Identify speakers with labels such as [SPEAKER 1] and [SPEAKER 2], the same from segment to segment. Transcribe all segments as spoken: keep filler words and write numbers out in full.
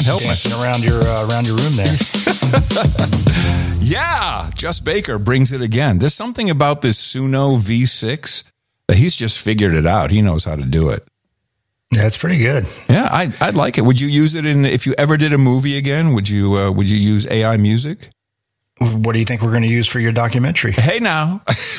[SPEAKER 1] can't help
[SPEAKER 2] dancing
[SPEAKER 1] myself.
[SPEAKER 2] around your uh, around your room there.
[SPEAKER 1] Yeah, Just Baker brings it again. There's something about this Suno V six that he's just figured it out. He knows how to do it.
[SPEAKER 2] That's pretty good.
[SPEAKER 1] Yeah, I, I'd like it. Would you use it in if you ever did a movie again? Would you uh, would you use A I music?
[SPEAKER 2] What do you think we're going to use for your documentary?
[SPEAKER 1] Hey, now.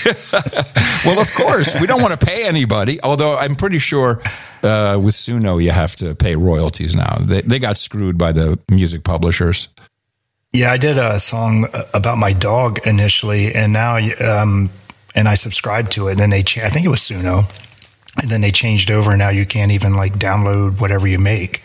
[SPEAKER 1] Well, of course, we don't want to pay anybody. Although I'm pretty sure uh, with Suno you have to pay royalties now. They they got screwed by the music publishers.
[SPEAKER 2] Yeah, I did a song about my dog initially, and now um, and I subscribed to it. And then they, cha- I think it was Suno, and then they changed over. And now you can't even like download whatever you make.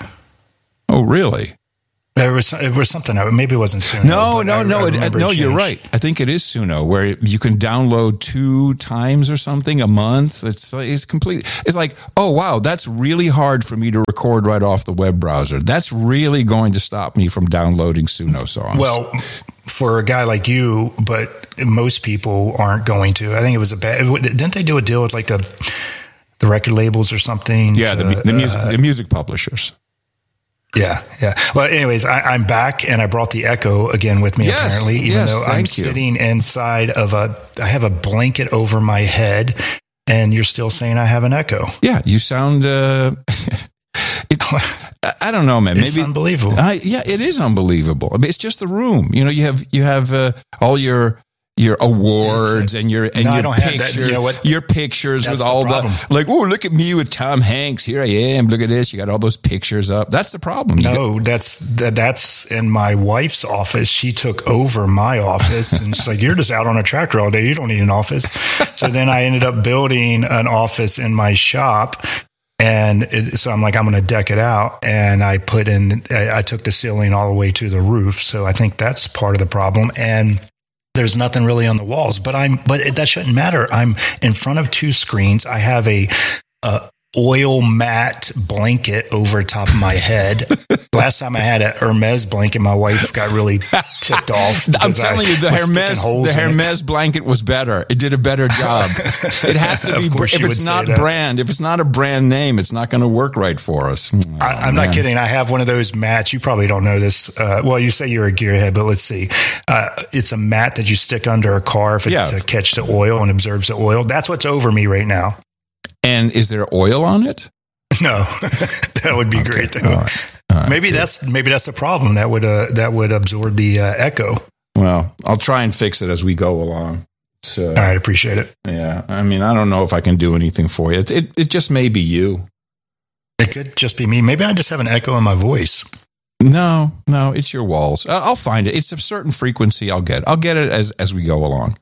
[SPEAKER 1] Oh, really?
[SPEAKER 2] There was it was something. Maybe it wasn't Suno.
[SPEAKER 1] No, no,
[SPEAKER 2] I,
[SPEAKER 1] no,
[SPEAKER 2] I
[SPEAKER 1] it, no.
[SPEAKER 2] it
[SPEAKER 1] You're right. I think it is Suno, where you can download two times or something a month. It's it's complete. It's like, oh wow, that's really hard for me to record right off the web browser. That's really going to stop me from downloading Suno songs.
[SPEAKER 2] Well, for a guy like you, but most people aren't going to. I think it was a bad. Didn't they do a deal with like the the record labels or something?
[SPEAKER 1] Yeah,
[SPEAKER 2] to,
[SPEAKER 1] the, the music
[SPEAKER 2] uh,
[SPEAKER 1] the music publishers.
[SPEAKER 2] Yeah, yeah. Well, anyways, I, I'm back, and I brought the Echo again with me.
[SPEAKER 1] Yes,
[SPEAKER 2] apparently, even
[SPEAKER 1] yes,
[SPEAKER 2] though I'm
[SPEAKER 1] thank you.
[SPEAKER 2] sitting inside of a, I have a blanket over my head, and you're still saying I have an Echo.
[SPEAKER 1] Yeah, you sound. Uh, it's. I don't know, man.
[SPEAKER 2] It's
[SPEAKER 1] Maybe
[SPEAKER 2] unbelievable.
[SPEAKER 1] I, yeah, it is unbelievable. I mean, it's just the room. You know, you have you have uh, all your. Your awards and your and
[SPEAKER 2] No, I
[SPEAKER 1] your
[SPEAKER 2] don't have
[SPEAKER 1] pictures,
[SPEAKER 2] that. You know what?
[SPEAKER 1] your pictures
[SPEAKER 2] That's
[SPEAKER 1] with
[SPEAKER 2] the
[SPEAKER 1] all
[SPEAKER 2] problem.
[SPEAKER 1] the like. Oh, look at me with Tom Hanks. Here I am. Look at this. You got all those pictures up. That's the problem. You
[SPEAKER 2] No, that's that, that's in my wife's office. She took over my office, and she's like, "You're just out on a tractor all day. You don't need an office." So then I ended up building an office in my shop. And it, so I'm like, I'm going to deck it out. And I put in, I, I took the ceiling all the way to the roof. So I think that's part of the problem. And there's nothing really on the walls, but I'm, but it, that shouldn't matter. I'm in front of two screens. I have a, uh, oil mat blanket over top of my head. Last time I had a Hermes blanket, my wife got really ticked off.
[SPEAKER 1] I'm telling
[SPEAKER 2] I
[SPEAKER 1] you, the
[SPEAKER 2] was
[SPEAKER 1] Hermes,
[SPEAKER 2] sticking holes
[SPEAKER 1] the
[SPEAKER 2] in it.
[SPEAKER 1] Hermes blanket was better. It did a better job. It has to
[SPEAKER 2] Of
[SPEAKER 1] be.
[SPEAKER 2] course
[SPEAKER 1] If
[SPEAKER 2] you
[SPEAKER 1] it's
[SPEAKER 2] would say
[SPEAKER 1] not
[SPEAKER 2] that.
[SPEAKER 1] brand, if it's not a brand name, it's not going to work right for us. Oh,
[SPEAKER 2] I, I'm
[SPEAKER 1] man.
[SPEAKER 2] not kidding. I have one of those mats. You probably don't know this. Uh, well, you say you're a gearhead, but let's see. Uh, it's a mat that you stick under a car for
[SPEAKER 1] Yeah.
[SPEAKER 2] to catch the oil and absorbs the oil. That's what's over me right now.
[SPEAKER 1] And is there oil on it?
[SPEAKER 2] No, that would be great. Though.
[SPEAKER 1] All right. All right.
[SPEAKER 2] Maybe that's maybe that's the problem. That would uh, that would absorb the uh, echo.
[SPEAKER 1] Well, I'll try and fix it as we go along. So,
[SPEAKER 2] All right, appreciate it.
[SPEAKER 1] yeah, I mean, I don't know if I can do anything for you. It, it, it just may be you.
[SPEAKER 2] It could just be me. Maybe I just have an echo in my voice.
[SPEAKER 1] No, no, it's your walls. I- I'll find it. It's a certain frequency. I'll get. I'll get it as as we go along.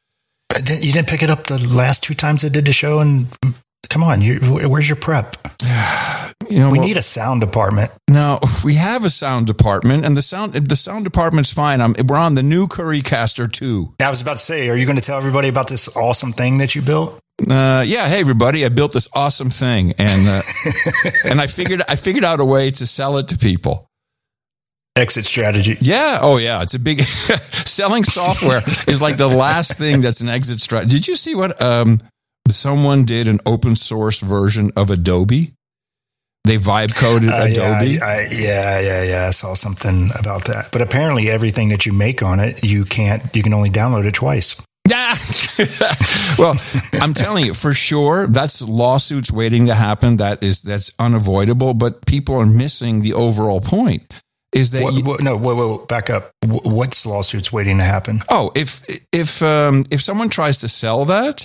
[SPEAKER 2] You didn't pick it up the last two times I did the show, and come on, you, where's your prep?
[SPEAKER 1] You know,
[SPEAKER 2] We
[SPEAKER 1] well,
[SPEAKER 2] need a sound department.
[SPEAKER 1] no, we have a sound department, and the sound the sound department's fine. I'm, we're on the new Currycaster two.
[SPEAKER 2] I was about to say, are you going to tell everybody about this awesome thing that you built?
[SPEAKER 1] Uh, yeah, hey everybody, I built this awesome thing, and uh, and I figured I figured out a way to sell it to people.
[SPEAKER 2] Exit strategy.
[SPEAKER 1] Yeah. Oh, yeah. It's a big selling software is like the last thing that's an exit strategy. Did you see what um, someone did an open source version of Adobe? They vibe coded
[SPEAKER 2] Uh,
[SPEAKER 1] Adobe.
[SPEAKER 2] Yeah, I, yeah, yeah, yeah. I saw something about that. But apparently, everything that you make on it, you can't. You can only download it twice.
[SPEAKER 1] Yeah. Well, I'm telling you for sure that's lawsuits waiting to happen. That is that's unavoidable. But people are missing the overall point. Is that
[SPEAKER 2] What,
[SPEAKER 1] you,
[SPEAKER 2] what, no? Whoa, whoa, back up. Wh- What's lawsuits waiting to happen?
[SPEAKER 1] oh, if if um, if someone tries to sell that,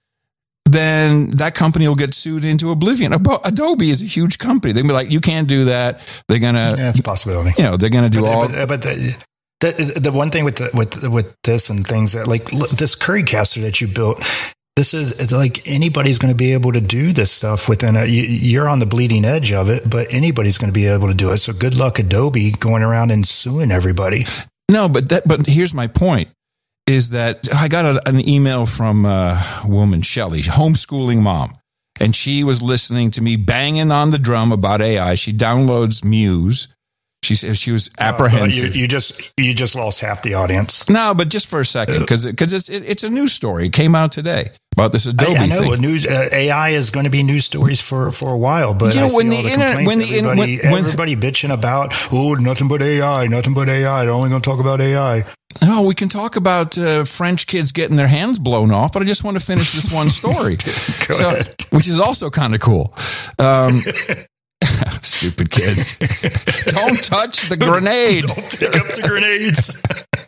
[SPEAKER 1] then that company will get sued into oblivion. Abo- Adobe is a huge company. They'll be like, you can't do that. They're gonna,
[SPEAKER 2] Yeah, it's a possibility.
[SPEAKER 1] you know, they're gonna do
[SPEAKER 2] But,
[SPEAKER 1] all.
[SPEAKER 2] but, but the, the the one thing with the, with with this and things that like look, this Currycaster that you built, this is it's like anybody's going to be able to do this stuff within a. You, you're on the bleeding edge of it, but anybody's going to be able to do it. So good luck, Adobe, going around and suing everybody.
[SPEAKER 1] No, but that. But here's my point: is that I got a, an email from a woman, Shelley, homeschooling mom, and she was listening to me banging on the drum about A I. She downloads Muse. She said she was
[SPEAKER 2] Uh,
[SPEAKER 1] apprehensive.
[SPEAKER 2] you, you just you just lost half the audience.
[SPEAKER 1] No, but just for a second, because because it's it, it's a news story. It came out today about this Adobe
[SPEAKER 2] I, I know
[SPEAKER 1] thing.
[SPEAKER 2] a news uh, A I is going to be news stories for, for a while, but
[SPEAKER 1] You know,
[SPEAKER 2] I see
[SPEAKER 1] when
[SPEAKER 2] all
[SPEAKER 1] the
[SPEAKER 2] the
[SPEAKER 1] internet-
[SPEAKER 2] complaints,
[SPEAKER 1] when the in-
[SPEAKER 2] everybody,
[SPEAKER 1] when- when-
[SPEAKER 2] everybody bitching about oh nothing but A I, nothing but A I. They're only going to talk about A I.
[SPEAKER 1] No, we can talk about uh, French kids getting their hands blown off, but I just want to finish this one story, so,
[SPEAKER 2] ahead.
[SPEAKER 1] which is also kind of cool. Um, stupid kids! Don't touch the grenade.
[SPEAKER 2] Don't pick up the grenades.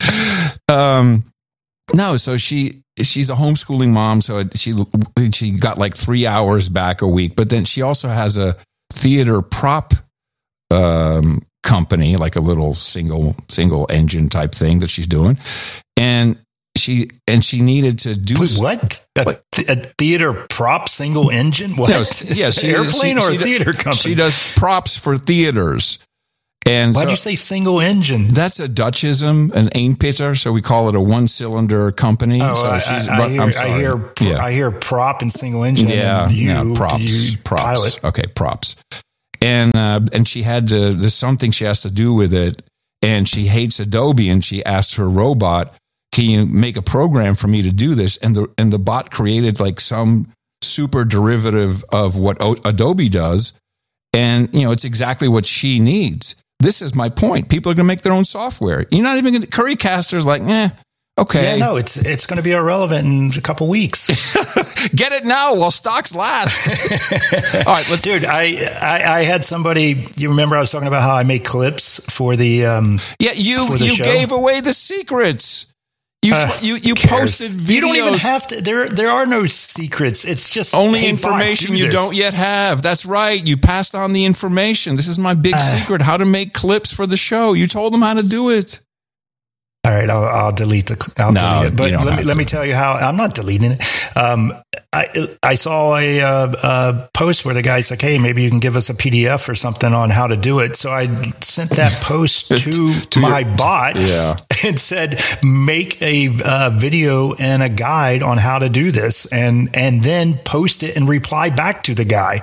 [SPEAKER 1] Um, no, so she she's a homeschooling mom, so she she got like three hours back a week, but then she also has a theater prop um, company, like a little single single engine type thing that she's doing, and she and she needed to do
[SPEAKER 2] Wait, what? A, th- a theater prop single engine? What?
[SPEAKER 1] No,
[SPEAKER 2] Is
[SPEAKER 1] yeah,
[SPEAKER 2] it
[SPEAKER 1] she-
[SPEAKER 2] an airplane
[SPEAKER 1] she-
[SPEAKER 2] or
[SPEAKER 1] she
[SPEAKER 2] a
[SPEAKER 1] do-
[SPEAKER 2] theater company?
[SPEAKER 1] She does props for theaters, and
[SPEAKER 2] Why'd
[SPEAKER 1] so
[SPEAKER 2] you say single engine?
[SPEAKER 1] that's a Dutchism, an eenpitter, so we call it a one cylinder company.
[SPEAKER 2] Oh,
[SPEAKER 1] so
[SPEAKER 2] I,
[SPEAKER 1] she's,
[SPEAKER 2] I, I,
[SPEAKER 1] run-
[SPEAKER 2] hear,
[SPEAKER 1] I'm
[SPEAKER 2] I
[SPEAKER 1] sorry.
[SPEAKER 2] hear,
[SPEAKER 1] yeah.
[SPEAKER 2] I hear prop and single engine.
[SPEAKER 1] Yeah,
[SPEAKER 2] and you,
[SPEAKER 1] yeah, props,
[SPEAKER 2] you
[SPEAKER 1] props.
[SPEAKER 2] pilot.
[SPEAKER 1] Okay, props. And uh, and she had to. There's something she has to do with it, and she hates Adobe, and she asked her robot, "Can you make a program for me to do this?" And the and the bot created like some super derivative of what o- Adobe does, and you know it's exactly what she needs. This is my point. People are going to make their own software. You're not even going to. Currycaster's like, eh. Okay.
[SPEAKER 2] Yeah, no, it's it's going to be irrelevant in a couple weeks.
[SPEAKER 1] Get it now while stocks last. All right, let's.
[SPEAKER 2] Dude, I, I I had somebody. You remember I was talking about how I make clips for the. Um,
[SPEAKER 1] Yeah, you
[SPEAKER 2] for the
[SPEAKER 1] you
[SPEAKER 2] show?
[SPEAKER 1] gave away the secrets. You
[SPEAKER 2] Uh,
[SPEAKER 1] you you
[SPEAKER 2] who cares?
[SPEAKER 1] posted videos.
[SPEAKER 2] You don't even have to. There there are no secrets. It's just
[SPEAKER 1] only
[SPEAKER 2] hey,
[SPEAKER 1] information
[SPEAKER 2] bot, do
[SPEAKER 1] you
[SPEAKER 2] this.
[SPEAKER 1] don't yet have. That's right. You passed on the information. This is my big
[SPEAKER 2] Uh,
[SPEAKER 1] secret: how to make clips for the show. You told them how to do it.
[SPEAKER 2] All right, I'll, I'll delete the. I'll
[SPEAKER 1] No,
[SPEAKER 2] delete it. But
[SPEAKER 1] you don't
[SPEAKER 2] let me
[SPEAKER 1] have
[SPEAKER 2] let
[SPEAKER 1] to.
[SPEAKER 2] me tell you how. I'm not deleting it. Um, I I saw a, uh, uh post where the guy's like, "Hey, maybe you can give us a P D F or something on how to do it." So I sent that post to,
[SPEAKER 1] To
[SPEAKER 2] my
[SPEAKER 1] your-
[SPEAKER 2] bot,
[SPEAKER 1] Yeah.
[SPEAKER 2] and said, "Make a uh, video and a guide on how to do this, and and then post it and reply back to the guy."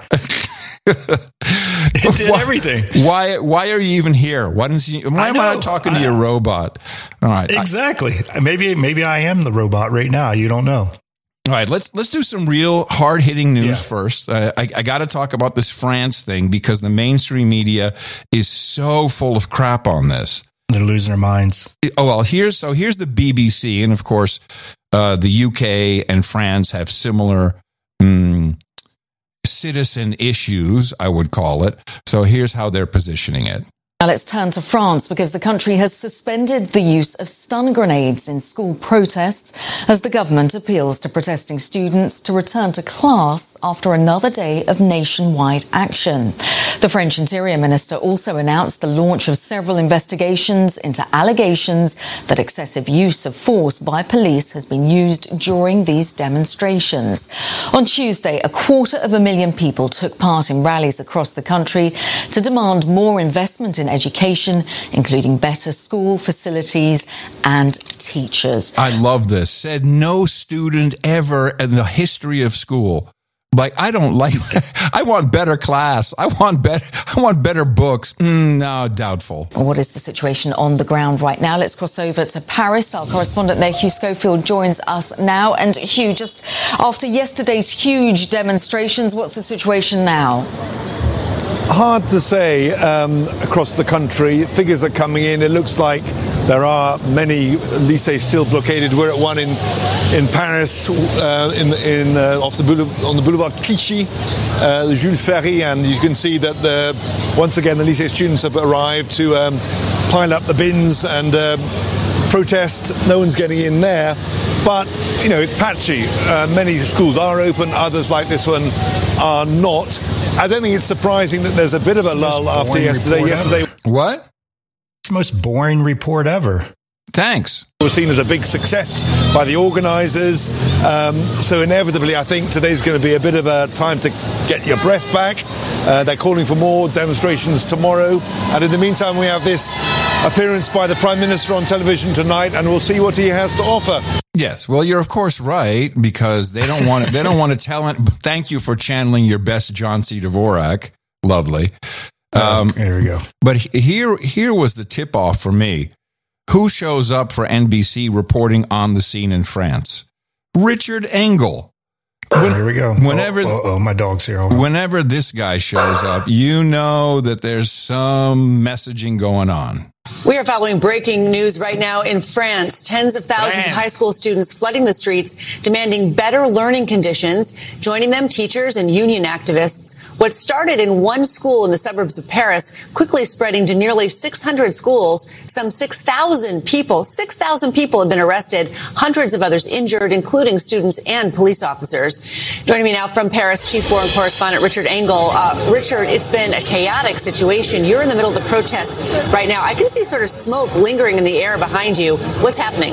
[SPEAKER 2] It did
[SPEAKER 1] Why-
[SPEAKER 2] everything.
[SPEAKER 1] Why why are you even here? Why didn't you? Why
[SPEAKER 2] I
[SPEAKER 1] am I
[SPEAKER 2] know.
[SPEAKER 1] not talking to
[SPEAKER 2] I-
[SPEAKER 1] your robot? All right. I-
[SPEAKER 2] Exactly. Maybe maybe I am the robot right now. You don't know.
[SPEAKER 1] All right, let's let's do some real hard hitting news
[SPEAKER 2] Yeah.
[SPEAKER 1] first. Uh, I, I got to talk about this France thing because the mainstream media is so full of crap on this.
[SPEAKER 2] They're losing their minds.
[SPEAKER 1] Oh well, here's so here's the B B C, and of course, uh, the U K and France have similar mm, citizen issues, I would call it. So here's how they're positioning it.
[SPEAKER 3] Now let's turn to France because the country has suspended the use of stun grenades in school protests as the government appeals to protesting students to return to class after another day of nationwide action. The French Interior Minister also announced the launch of several investigations into allegations that excessive use of force by police has been used during these demonstrations. On Tuesday, a quarter of a million people took part in rallies across the country to demand more investment in education, including better school facilities and teachers.
[SPEAKER 1] I love this. Said no student ever in the history of school. Like I don't like. I want better class. I want better. I want better books. Mm, no, doubtful.
[SPEAKER 3] What is the situation on the ground right now? Let's cross over to Paris. Our correspondent there, Hugh Schofield, joins us now. And Hugh, just after yesterday's huge demonstrations, what's the situation now?
[SPEAKER 4] Hard to say um, across the country. Figures are coming in. It looks like there are many lycées still blockaded. We're at one in in Paris, uh, in in uh, off the boulevard, on the Boulevard Clichy, uh, Jules Ferry, and you can see that the once again the lycée students have arrived to um, pile up the bins and um, protest. No one's getting in there. But, you know, it's patchy. Uh, many schools are open, others like this one are not. I don't think it's surprising that there's a bit of a
[SPEAKER 2] It's the most
[SPEAKER 4] lull after
[SPEAKER 2] boring
[SPEAKER 4] yesterday.
[SPEAKER 2] report
[SPEAKER 4] Yesterday
[SPEAKER 1] What?
[SPEAKER 2] It's the most boring report ever.
[SPEAKER 1] Thanks.
[SPEAKER 4] was seen as a big success by the organisers. Um, so inevitably, I think today's going to be a bit of a time to get your breath back. Uh, they're calling for more demonstrations tomorrow. And in the meantime, we have this appearance by the Prime Minister on television tonight, and we'll see what he has to offer.
[SPEAKER 1] Yes, well, you're of course right because they don't want to, they don't want to tell it. Thank you for channeling your best John C. Dvorak. Lovely. Um,
[SPEAKER 2] there we go.
[SPEAKER 1] But here, here was the tip off for me. Who shows up for N B C reporting on the scene in France? Richard Engel.
[SPEAKER 2] When, there we go.
[SPEAKER 1] Whenever,
[SPEAKER 2] oh, oh, oh my dog's here.
[SPEAKER 1] Whenever this guy shows up, you know that there's some messaging going on.
[SPEAKER 5] We are following breaking news right now in France. Tens of thousands France. of high school students flooding the streets, demanding better learning conditions. Joining them, teachers and union activists. What started in one school in the suburbs of Paris, quickly spreading to nearly six hundred schools. Some six thousand people, six thousand people have been arrested, hundreds of others injured, including students and police officers. Joining me now from Paris, Chief Foreign Correspondent Richard Engel. Uh, Richard, it's been a chaotic situation. You're in the middle of the protests right now. I can see sort of smoke lingering in the air behind you. What's happening?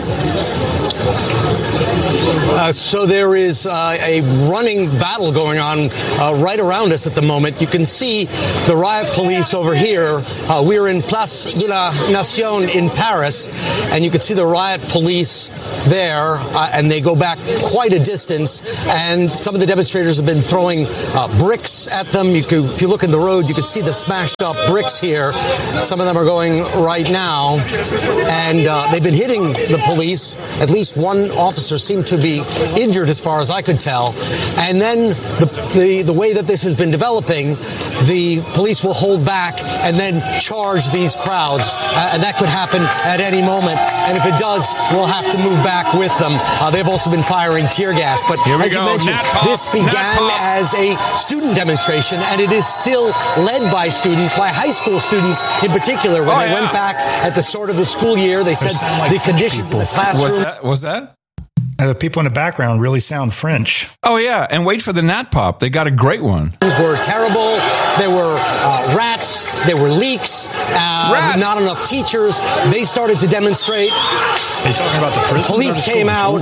[SPEAKER 6] Uh, so there is uh, a running battle going on uh, right around us at the moment. You can see the riot police over here. Uh, we're in Place de la Nation in Paris, and you can see the riot police there, uh, and they go back quite a distance. And some of the demonstrators have been throwing uh, bricks at them. You could, if you look in the road, you can see the smashed up bricks here. Some of them are going right now, and uh, they've been hitting the police. At least one officer seemed to be injured, as far as I could tell. And then the, the, the way that this has been developing, the police will hold back and then charge these crowds. Uh, and that could happen at any moment. And if it does, we'll have to move back with them. Uh, they've also been firing tear gas. But as
[SPEAKER 1] go.
[SPEAKER 6] you mentioned,
[SPEAKER 1] Nat
[SPEAKER 6] this began as a student demonstration, and it is still led by students, by high school students in particular. When
[SPEAKER 1] oh,
[SPEAKER 6] they
[SPEAKER 1] yeah.
[SPEAKER 6] went back at the start of the school year, they said
[SPEAKER 2] like
[SPEAKER 6] the conditions
[SPEAKER 2] people.
[SPEAKER 6] in the classroom...
[SPEAKER 1] Was that? Was that?
[SPEAKER 2] Uh, the people in the background really sound French.
[SPEAKER 1] Oh, yeah. And wait for the Nat Pop. They got a great one.
[SPEAKER 6] Were terrible. There were uh, rats. There were leaks. Uh,
[SPEAKER 1] rats.
[SPEAKER 6] Not enough teachers. They started to demonstrate.
[SPEAKER 2] Are you talking about the prisons?
[SPEAKER 6] Police came out.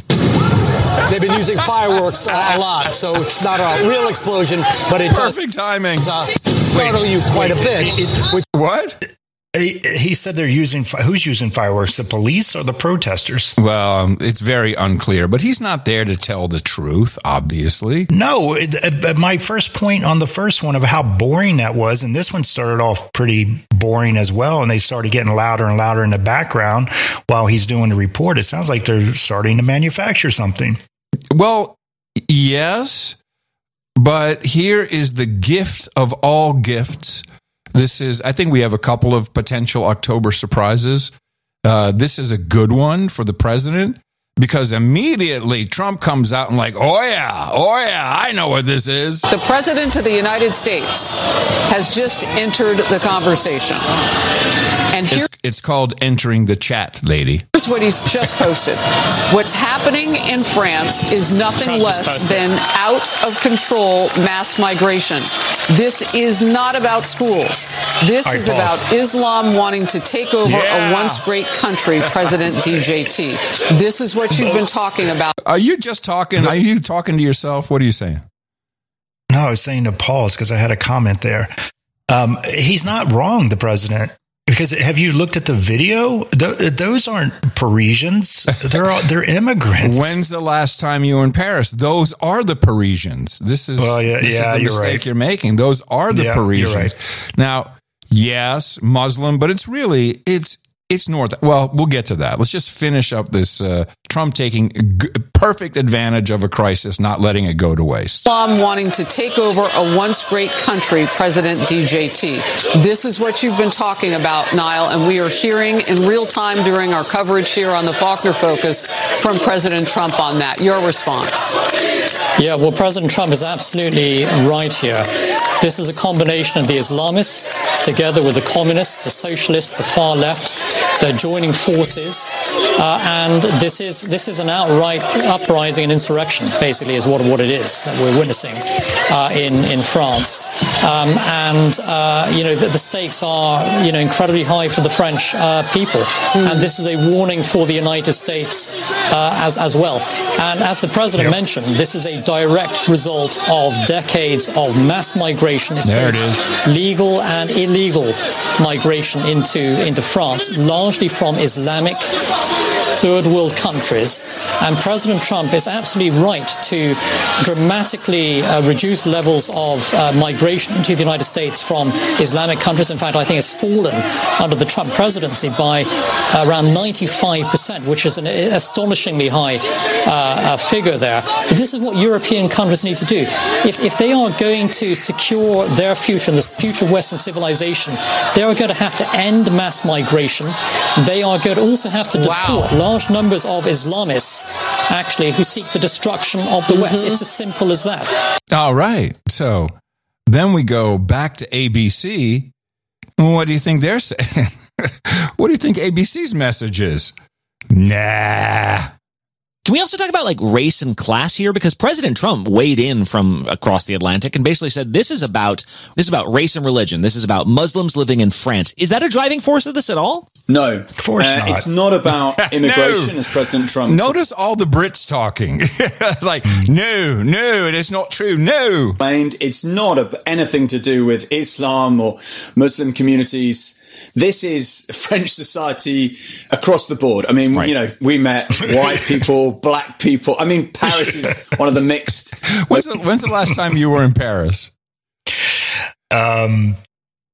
[SPEAKER 6] They've been using fireworks uh, a lot, so it's not a real explosion, but it
[SPEAKER 1] perfect
[SPEAKER 6] does,
[SPEAKER 1] timing.
[SPEAKER 6] Uh, startle wait, you quite wait, a bit.
[SPEAKER 2] It, it,
[SPEAKER 6] which,
[SPEAKER 1] what?
[SPEAKER 2] He said they're using, who's using fireworks, the police or the protesters?
[SPEAKER 1] Well, um, it's very unclear, but he's not there to tell the truth, obviously.
[SPEAKER 2] No, it, it, my first point on the first one of how boring that was, and this one started off pretty boring as well, and they started getting louder and louder in the background while he's doing the report. It sounds like they're starting to manufacture something.
[SPEAKER 1] Well, yes, but here is the gift of all gifts. This is, I think we have a couple of potential October surprises. Uh, this is a good one for the president because immediately Trump comes out and like, oh yeah, oh yeah, I know what this is.
[SPEAKER 7] The president of the United States has just entered the conversation. And here,
[SPEAKER 1] it's, it's called entering the chat, lady.
[SPEAKER 7] Here's what he's just posted. What's happening in France is nothing
[SPEAKER 2] Trump
[SPEAKER 7] less than out of control mass migration. This is not about schools. This
[SPEAKER 2] right,
[SPEAKER 7] is
[SPEAKER 2] pause.
[SPEAKER 7] about Islam wanting to take over
[SPEAKER 2] yeah.
[SPEAKER 7] a once great country, President D J T. This is what you've been talking about.
[SPEAKER 1] Are you just talking? Are you talking to yourself? What are you saying?
[SPEAKER 2] No, I was saying to pause because I had a comment there. Um, he's not wrong, the president. Because have you looked at the video? Th- those aren't Parisians. They're all, they're immigrants.
[SPEAKER 1] When's the last time you were in Paris? Those are the Parisians. This is,
[SPEAKER 2] well, yeah,
[SPEAKER 1] this
[SPEAKER 2] yeah,
[SPEAKER 1] is the
[SPEAKER 2] you're
[SPEAKER 1] mistake
[SPEAKER 2] right.
[SPEAKER 1] you're making. Those are the
[SPEAKER 2] yeah,
[SPEAKER 1] Parisians.
[SPEAKER 2] Right.
[SPEAKER 1] Now, yes, Muslim, but it's really, it's it's North. Well, we'll get to that. Let's just finish up this uh, Trump taking g- perfect advantage of a crisis, not letting it go to waste.
[SPEAKER 7] Islam wanting to take over a once great country, President D J T. This is what you've been talking about, Niall, and we are hearing in real time during our coverage here on the Faulkner Focus from President Trump on that. Your response?
[SPEAKER 8] Yeah, well, President Trump is absolutely right here. This is a combination of the Islamists together with the communists, the socialists, the far left. They're joining forces, uh, and this is this is an outright uprising and insurrection, basically, is what what it is that we're witnessing uh, in in France. Um, and uh, you know the, the stakes are you know incredibly high for the French uh, people, mm. and this is a warning for the United States uh, as as well. And as the president yep. mentioned, this is a direct result of decades of mass migration migration is
[SPEAKER 1] there
[SPEAKER 8] both
[SPEAKER 1] it is.
[SPEAKER 8] legal and illegal migration into, into France, largely from Islamic third world countries. And President Trump is absolutely right to dramatically uh, reduce levels of uh, migration into the United States from Islamic countries. In fact, I think it's fallen under the Trump presidency by around ninety-five percent, which is an astonishingly high uh, uh, figure there. But this is what European countries need to do. If, if they are going to secure their future and the future of Western civilization, they are going to have to end mass migration. They are going to also have to deport wow. large numbers of Islamists, actually, who seek the destruction of the mm-hmm. West. It's as simple as that.
[SPEAKER 1] All right. So then we go back to A B C. What do you think they're saying? What do you think A B C's message is? Nah.
[SPEAKER 9] Can we also talk about like race and class here? Because President Trump weighed in from across the Atlantic and basically said this is about this is about race and religion. This is about Muslims living in France. Is that a driving force of this at all?
[SPEAKER 10] No,
[SPEAKER 2] of course
[SPEAKER 10] uh,
[SPEAKER 2] not.
[SPEAKER 10] It's not about immigration, no. as President Trump.
[SPEAKER 1] Notice all the Brits talking like, no, no, it is not true. No,
[SPEAKER 10] it's not anything to do with Islam or Muslim communities. This is French society across the board. I mean, right. you know, we met white people, black people. I mean, Paris is one of the mixed.
[SPEAKER 1] When's the, when's the last time you were in Paris?
[SPEAKER 2] Um,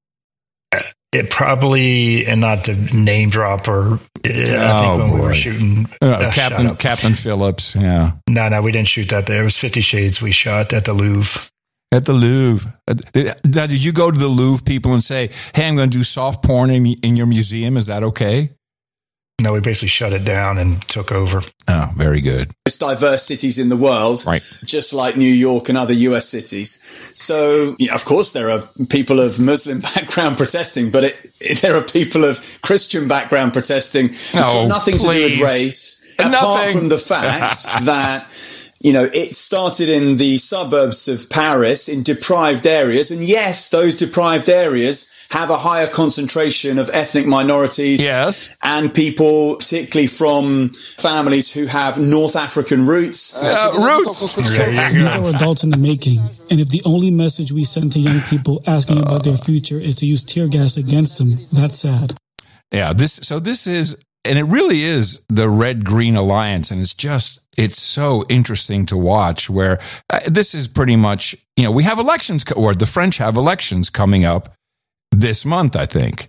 [SPEAKER 2] it probably, and not the name drop, or uh, I think
[SPEAKER 1] oh,
[SPEAKER 2] when
[SPEAKER 1] boy.
[SPEAKER 2] we were shooting
[SPEAKER 1] uh,
[SPEAKER 2] uh,
[SPEAKER 1] Captain Captain Phillips. Yeah.
[SPEAKER 2] No, no, we didn't shoot that there. It was Fifty Shades we shot at the Louvre.
[SPEAKER 1] At the Louvre. Now, did you go to the Louvre people and say, hey, I'm going to do soft porn in, in your museum? Is that okay?
[SPEAKER 2] No, we basically shut it down and took over.
[SPEAKER 1] Oh, very good.
[SPEAKER 10] Most diverse cities in the world,
[SPEAKER 9] right.
[SPEAKER 10] just like New York and other U S cities. So, yeah, of course, there are people of Muslim background protesting, but it, it, there are people of Christian background protesting. It's
[SPEAKER 1] oh,
[SPEAKER 10] got nothing
[SPEAKER 1] please.
[SPEAKER 10] to do with race,
[SPEAKER 1] Nothing.
[SPEAKER 10] apart from the fact that... You know, it started in the suburbs of Paris, in deprived areas. And yes, those deprived areas have a higher concentration of ethnic minorities.
[SPEAKER 1] Yes.
[SPEAKER 10] And people, particularly from families who have North African roots.
[SPEAKER 1] Uh, uh, roots!
[SPEAKER 11] These are adults in the making. And if the only message we send to young people asking uh, about their future is to use tear gas against them, that's sad.
[SPEAKER 1] Yeah, this. so this is... And it really is the Red-Green Alliance, and it's just, it's so interesting to watch where uh, this is pretty much, you know, we have elections, or the French have elections coming up this month, I think.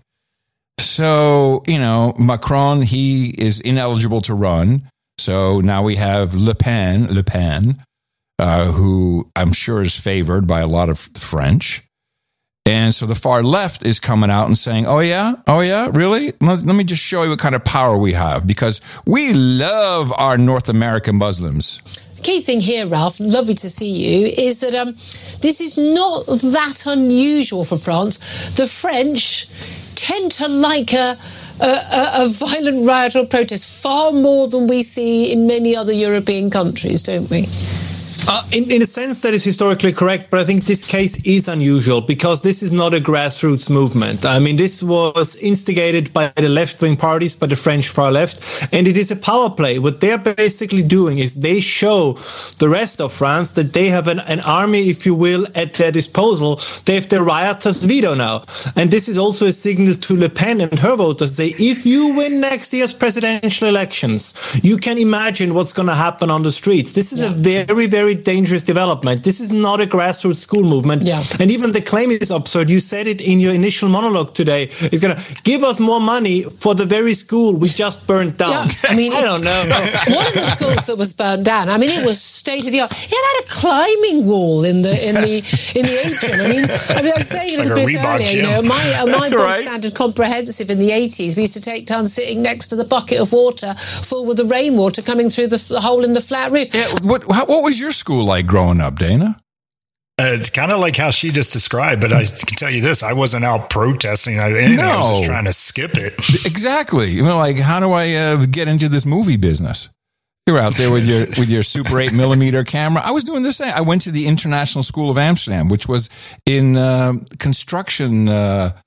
[SPEAKER 1] So, you know, Macron, he is ineligible to run. So now we have Le Pen, Le Pen, uh, who I'm sure is favored by a lot of French. And so the far left is coming out and saying, oh, yeah? Oh, yeah? Really? Let, let me just show you what kind of power we have, because we love our North American Muslims.
[SPEAKER 12] The key thing here, Ralph, lovely to see you, is that um, this is not that unusual for France. The French tend to like a, a, a violent riot or protest far more than we see in many other European countries, don't we?
[SPEAKER 13] Uh, in, in a sense, that is historically correct, but I think this case is unusual because this is not a grassroots movement. I mean, this was instigated by the left-wing parties, by the French far left, and it is a power play. What they're basically doing is they show the rest of France that they have an, an army, if you will, at their disposal. They have the rioters' veto now. And this is also a signal to Le Pen and her voters. Say, if you win next year's presidential elections, you can imagine what's going to happen on the streets. This is yeah. a very, very dangerous development. This is not a grassroots school movement. Yeah. And even the claim is absurd. You said it in your initial monologue today. It's going to give us more money for the very school we just burned down.
[SPEAKER 12] Yeah. I mean,
[SPEAKER 13] I don't know.
[SPEAKER 12] One of the schools that was burned down, I mean, it was state of the art. It had a climbing wall in the in the in the atrium. I mean, I, mean, I was saying a little like bit a earlier, you know, my uh, my bog standard comprehensive in the eighties, we used to take turns sitting next to the bucket of water full with the rainwater coming through the, the hole in the flat roof.
[SPEAKER 1] Yeah, what how, what was your school like growing up, Dana?
[SPEAKER 2] Uh, it's kind of like how she just described, but I can tell you this: I wasn't out protesting. I, anything, no. I was just trying to skip it.
[SPEAKER 1] Exactly. You know, like, how do I uh, get into this movie business? You were out there with your with your Super eight millimeter camera. I was doing the same. I went to the International School of Amsterdam, which was in uh, construction. Uh,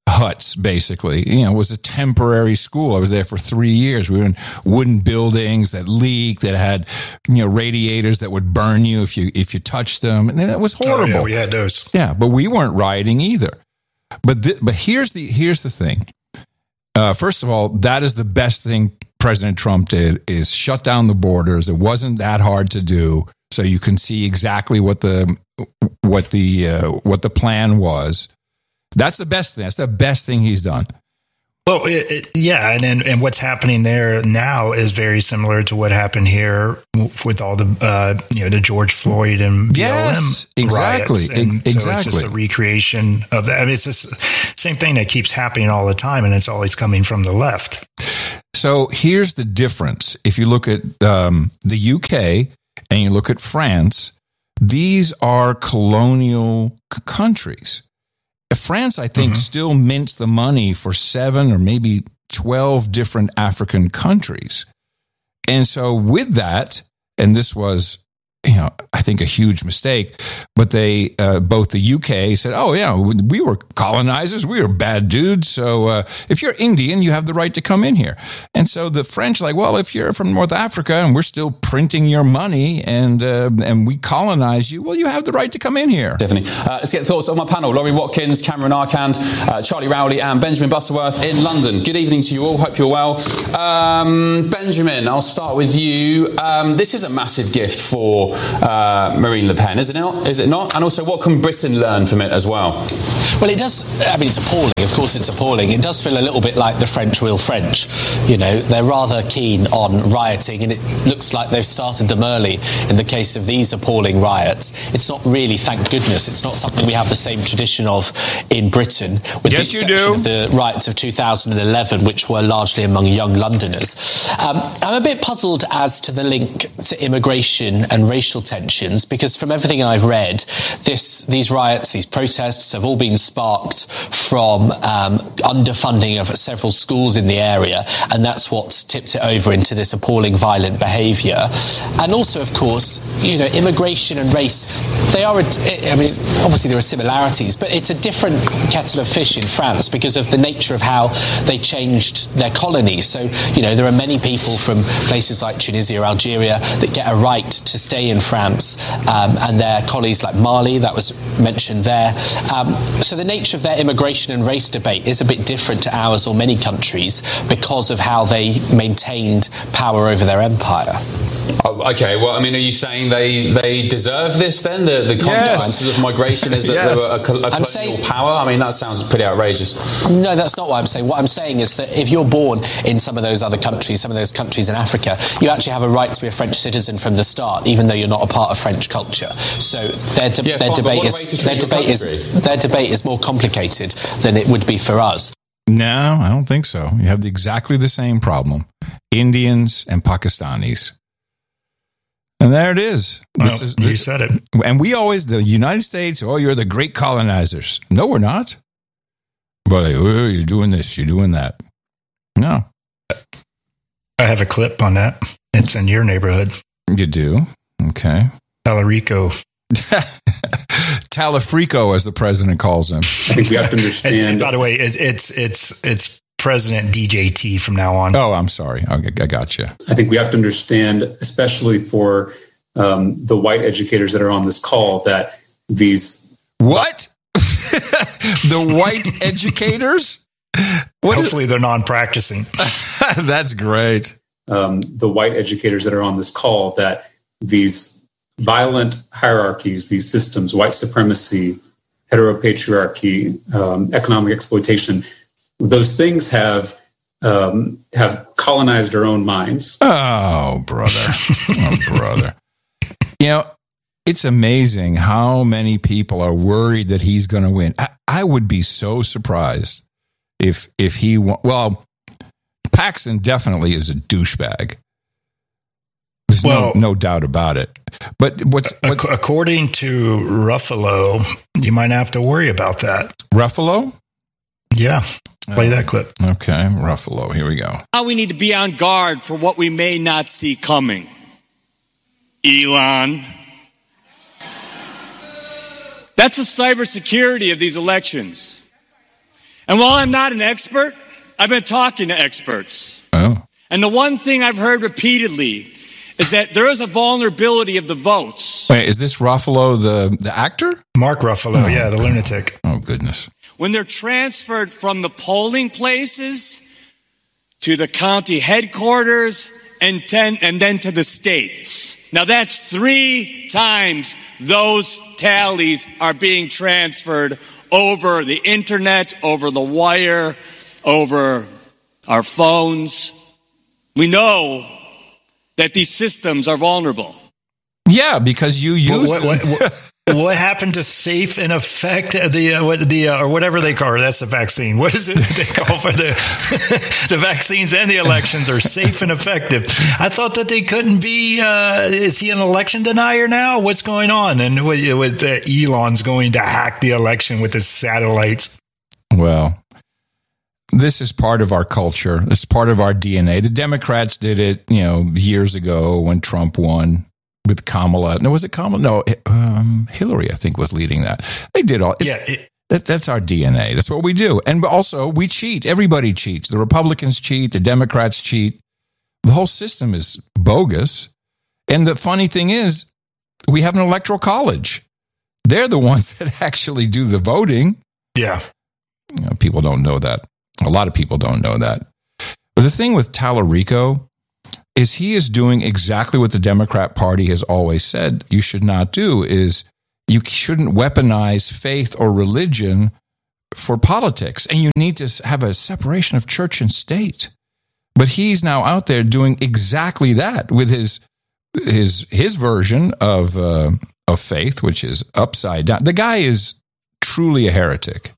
[SPEAKER 1] huts, basically. You know, it was a temporary school. I was there for three years. We were in wooden buildings that leaked, that had, you know, radiators that would burn you if you if you touched them. And it was horrible.
[SPEAKER 2] Oh, yeah, we had those.
[SPEAKER 1] Yeah, but we weren't rioting either. But th- but here's the here's the thing. Uh, first of all, that is the best thing President Trump did, is shut down the borders. It wasn't that hard to do, so you can see exactly what the what the uh, what the plan was. That's the best thing. That's the best thing he's done.
[SPEAKER 2] Well, it, it, yeah, and, and and what's happening there now is very similar to what happened here with all the uh, you know the George Floyd and B L M
[SPEAKER 1] yes, exactly,
[SPEAKER 2] riots. And
[SPEAKER 1] exactly.
[SPEAKER 2] So it's just a recreation of that. I mean, it's just the same thing that keeps happening all the time, and it's always coming from the left.
[SPEAKER 1] So here's the difference. If you look at um, the U K and you look at France, these are colonial c- countries. France, I think, mm-hmm. still mints the money for seven or maybe twelve different African countries. And so with that, and this was, you know, I think a huge mistake, but they, uh, both the U K said, oh, yeah, we were colonizers. We were bad dudes. So uh, if you're Indian, you have the right to come in here. And so the French like, well, if you're from North Africa and we're still printing your money and uh, and we colonize you, well, you have the right to come in here.
[SPEAKER 14] Definitely. Uh, let's get thoughts on my panel. Laurie Watkins, Cameron Arcand, uh, Charlie Rowley and Benjamin Butterworth in London. Good evening to you all. Hope you're well. Um, Benjamin, I'll start with you. Um, this is a massive gift for Uh, Marine Le Pen, is it not? Is it not? And also, what can Britain learn from it as well?
[SPEAKER 15] Well, it does. I mean, it's appalling. Of course, it's appalling. It does feel a little bit like the French will French. You know, they're rather keen on rioting, and it looks like they've started them early in the case of these appalling riots. It's not really, thank goodness, it's not something we have the same tradition of in Britain, with
[SPEAKER 1] yes,
[SPEAKER 15] the
[SPEAKER 1] exception
[SPEAKER 15] you do. of the riots of two thousand eleven, which were largely among young Londoners. Um, I'm a bit puzzled as to the link to immigration and racial tensions, because from everything I've read, this these riots, these protests have all been sparked from um, underfunding of several schools in the area, and that's what's tipped it over into this appalling violent behaviour. And also, of course, you know, immigration and race, they are, I mean, obviously there are similarities, but it's a different kettle of fish in France because of the nature of how they changed their colonies. So, you know, there are many people from places like Tunisia or Algeria that get a right to stay in France, um, and their colleagues like Mali, that was mentioned there. Um, so the nature of their immigration and race debate is a bit different to ours or many countries because of how they maintained power over their empire.
[SPEAKER 14] Oh, okay, well, I mean, are you saying they, they deserve this then? The, the consequences yes. of migration is that yes. they were a, a colonial saying, power? I mean, that sounds pretty outrageous.
[SPEAKER 15] No, that's not what I'm saying. What I'm saying is that if you're born in some of those other countries, some of those countries in Africa, you actually have a right to be a French citizen from the start, even though you're not a part of French culture. So their, de- yeah, their fine, debate is their debate is their debate is more complicated than it would be for us.
[SPEAKER 1] No, I don't think so. You have exactly the same problem. Indians and Pakistanis. And there it is. This
[SPEAKER 2] well,
[SPEAKER 1] is
[SPEAKER 2] you said it.
[SPEAKER 1] And we always, the United States, oh, you're the great colonizers. No, we're not. But like, oh, you're doing this, you're doing that. No.
[SPEAKER 2] I have a clip on that. It's in your neighborhood.
[SPEAKER 1] You do? Okay.
[SPEAKER 2] Talarico.
[SPEAKER 1] Talafrico, as the president calls him.
[SPEAKER 16] I think we have to understand.
[SPEAKER 2] By the way, it, it's it's it's President D J T from now on.
[SPEAKER 1] Oh, I'm sorry. I, I got you.
[SPEAKER 16] I think we have to understand, especially for um, the white educators that are on this call, that these
[SPEAKER 1] what the white educators.
[SPEAKER 2] What Hopefully, is- they're non-practicing.
[SPEAKER 1] That's great.
[SPEAKER 16] Um, the white educators that are on this call, that these violent hierarchies, these systems, white supremacy, heteropatriarchy, um, economic exploitation, those things have um, have colonized our own minds.
[SPEAKER 1] Oh, brother. Oh, brother. You know, it's amazing how many people are worried that he's going to win. I, I would be so surprised if if he won. Well, Paxton definitely is a douchebag. There's well, no, no doubt about it. But what's what,
[SPEAKER 2] according to Ruffalo, you might have to worry about that.
[SPEAKER 1] Ruffalo?
[SPEAKER 2] Yeah. Play that clip.
[SPEAKER 1] Okay, Ruffalo. Here we go.
[SPEAKER 17] Now we need to be on guard for what we may not see coming. Elon. That's the cybersecurity of these elections. And while I'm not an expert, I've been talking to experts.
[SPEAKER 1] Oh.
[SPEAKER 17] And the one thing I've heard repeatedly is that there is a vulnerability of the votes.
[SPEAKER 1] Wait, is this Ruffalo, the, the actor?
[SPEAKER 2] Mark Ruffalo,
[SPEAKER 1] oh,
[SPEAKER 2] yeah, the lunatic.
[SPEAKER 1] Oh, goodness.
[SPEAKER 17] When they're transferred from the polling places to the county headquarters and, ten, and then to the states. Now that's three times those tallies are being transferred over the internet, over the wire, over our phones. We know that these systems are vulnerable.
[SPEAKER 1] Yeah, because you use
[SPEAKER 2] what, what, what, what happened to safe and effect the uh, what the uh, or whatever they call it? That's the vaccine. What is it that they call for the the vaccines and the elections are safe and effective? I thought that they couldn't be. Uh, is he an election denier now? What's going on? And with, with uh, Elon's going to hack the election with his satellites.
[SPEAKER 1] Well, this is part of our culture. It's part of our D N A. The Democrats did it, you know, years ago when Trump won with Kamala. No, was it Kamala? No, um, Hillary, I think, was leading that. They did all. Yeah, it, that, that's our D N A. That's what we do. And also, we cheat. Everybody cheats. The Republicans cheat. The Democrats cheat. The whole system is bogus. And the funny thing is, we have an electoral college. They're the ones that actually do the voting.
[SPEAKER 2] Yeah.
[SPEAKER 1] You know, people don't know that. A lot of people don't know that. But the thing with Tallarico is he is doing exactly what the Democrat Party has always said you should not do, is you shouldn't weaponize faith or religion for politics. And you need to have a separation of church and state. But he's now out there doing exactly that with his his his version of uh, of faith, which is upside down. The guy is truly a heretic.